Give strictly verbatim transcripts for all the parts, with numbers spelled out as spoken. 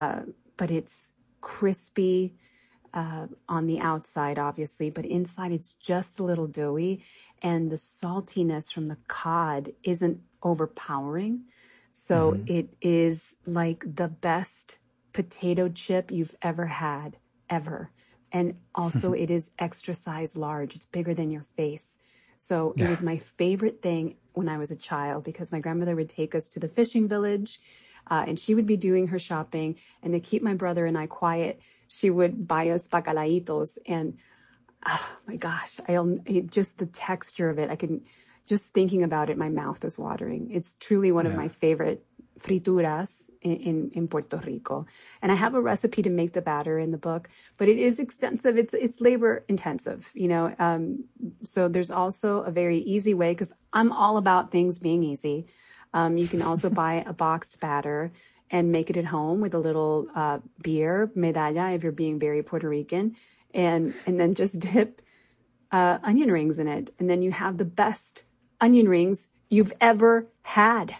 but it's crispy uh, on the outside, obviously, but inside it's just a little doughy, and the saltiness from the cod isn't overpowering. So Mm-hmm. it is like the best potato chip you've ever had, ever. And also, it is extra size large. It's bigger than your face. So it Yeah. was my favorite thing when I was a child, because my grandmother would take us to the fishing village, uh, and she would be doing her shopping. And to keep my brother and I quiet, she would buy us bacalaitos. And oh my gosh, I'll it, just the texture of it. I can just thinking about it, my mouth is watering. It's truly one of Yeah. my favorite frituras in, in, in Puerto Rico. And I have a recipe to make the batter in the book, but it is extensive. It's, it's labor intensive, you know? Um, so there's also a very easy way, because I'm all about things being easy. Um, you can also buy a boxed batter and make it at home with a little uh, beer, medalla, if you're being very Puerto Rican, and and then just dip uh, onion rings in it. And then you have the best onion rings you've ever had.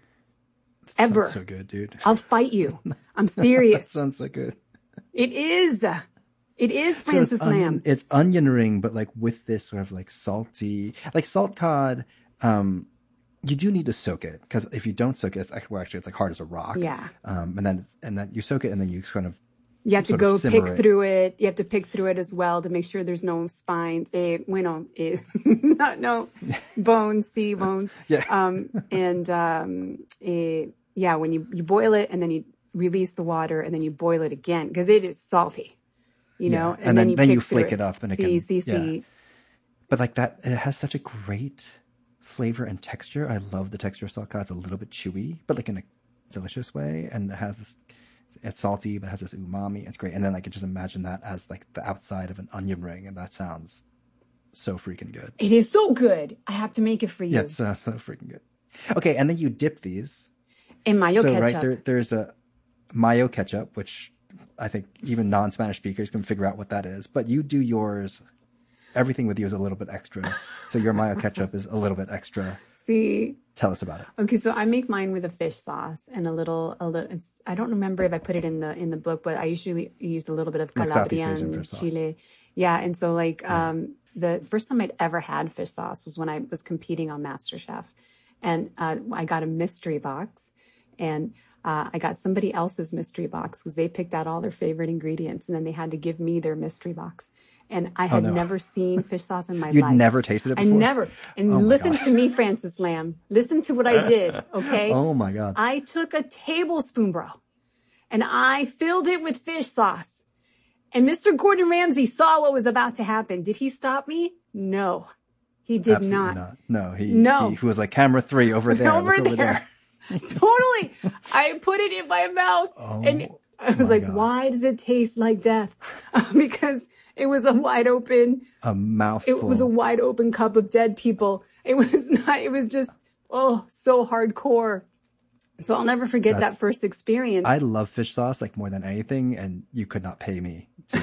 Ever. Sounds so good, dude. I'll fight you. I'm That serious. sounds so good. It is. It is, So it's Francis onion, Lamb. it's onion ring, but like with this sort of like salty, like salt cod. Um, you do need to soak it, because if you don't soak it, it's actually, well, actually it's like hard as a rock. Yeah. Um, and then it's, and then you soak it, and then you kind of You have to sort of go simmer pick it. through it. You have to pick through it as well to make sure there's no spines. Eh, bueno, eh, no, no bones, sea bones. Yeah. Um, and um, eh, yeah, when you, you boil it and then you release the water and then you boil it again, because it is salty, you know. Yeah. And then- then pick you through flick it up and it see, can- see, yeah. see. But like that, it has such a great flavor and texture. I love the texture of salt cod. It's a little bit chewy, but like in a delicious way. And it has this, it's salty, but it has this umami. It's great. And then I can just imagine that as like the outside of an onion ring. And that sounds so freaking good. It is so good. I have to make it for you. Yeah, it's uh, so freaking good. Okay. And then you dip these. In mayo so ketchup. right there, there's a mayo ketchup, which I think even non-Spanish speakers can figure out what that is. But you do yours. Everything with you is a little bit extra. So your mayo ketchup is a little bit extra. See? Tell us about it. Okay, so I make mine with a fish sauce and a little, a little. It's, I don't remember if I put it in the in the book, but I usually use a little bit of Like Southeast Asian Calabrian fish sauce. chile. Yeah, and so like um, the first time I'd ever had fish sauce was when I was competing on MasterChef, and uh, I got a mystery box, and uh, I got somebody else's mystery box because they picked out all their favorite ingredients, and then they had to give me their mystery box. And I had no. never seen fish sauce in my You'd life. never tasted it I before? never. And Oh my listen God. to me, Francis Lamb. Listen to what I did, okay? Oh my God. I took a tablespoon, bro, and I filled it with fish sauce. And Mister Gordon Ramsay saw what was about to happen. Did he stop me? No, he did Absolutely not. not. No, he, No. he, he was like, camera three over there. Over look over there. Totally. I put it in my mouth, Oh, and I was my like, God. why does it taste like death? Because it was a wide open, A mouthful. it was a wide open cup of dead people. It was not, it was just, oh, so hardcore. So I'll never forget That's- that first experience. I love fish sauce like more than anything, and you could not pay me to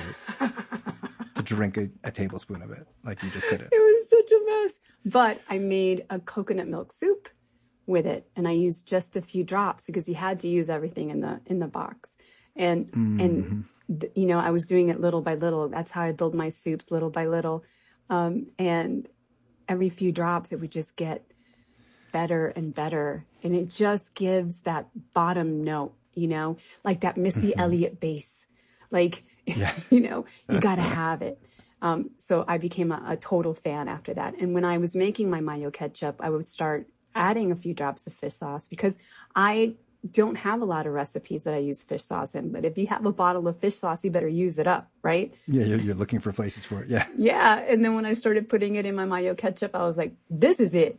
to drink a, a tablespoon of it. Like you just couldn't. It was such a mess. But I made a coconut milk soup with it, and I used just a few drops because you had to use everything in the in the box. And Mm-hmm. and th- you know, I was doing it little by little. That's how I build my soups, little by little. Um, and every few drops, it would just get better and better, and it just gives that bottom note, you know, like that Missy Elliott bass. Like, you know, you got to have it. Um, so I became a, a total fan after that. And when I was making my mayo ketchup, I would start adding a few drops of fish sauce because I don't have a lot of recipes that I use fish sauce in. But if you have a bottle of fish sauce, you better use it up, right? Yeah, you're, you're looking for places for it. Yeah. Yeah. And then when I started putting it in my mayo ketchup, I was like, this is it.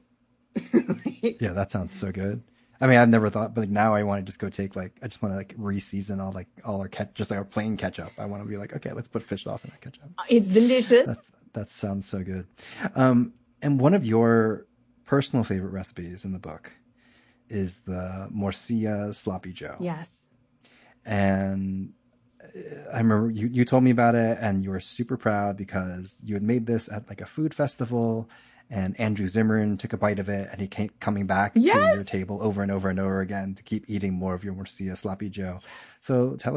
Yeah, that sounds so good. I mean, I've never thought, but like now I want to just go take like, I just want to like re-season all like all our ketchup, just like our plain ketchup. I want to be like, okay, let's put fish sauce in that ketchup. It's delicious. That's, that sounds so good. Um, and one of your personal favorite recipes in the book is the morcilla sloppy joe. Yes. And I remember you, you told me about it and you were super proud because you had made this at like a food festival and Andrew Zimmern took a bite of it, and he came coming back to Yes. your table over and over and over again to keep eating more of your morcilla sloppy Joe. So tell